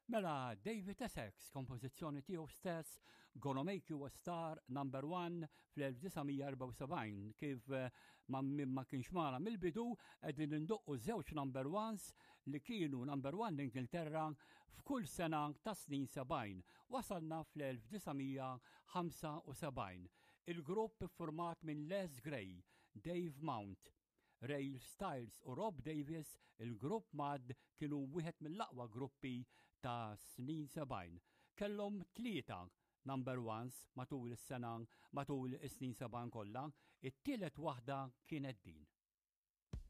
Mela David Essex, kompożizzjoni tiegħu stess, Gonna Make You a Star #1 fl-1974, kif ma kienx mara mill-bidu qegħdin indoqqu żewġ #1s li kienu #1 l-Ingilterra f'kull sena ta' snin 70. Wasalna fl-1975. Il-grupp iffurmat minn Les Gray, Dave Mount, Ray Styles u Rob Davis, il-grupp Mad kienu wieħed mill-aqwa gruppi ta' snin 70. Kellhom 3 #1s matul is-sena matul is-snin 70 kollha, it-tielet waħda kienet din.